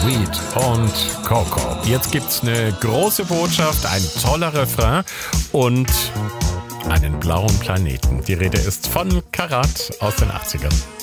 Weed und Coco. Jetzt gibt's eine große Botschaft, ein toller Refrain und einen blauen Planeten. Die Rede ist von Karat aus den 80ern.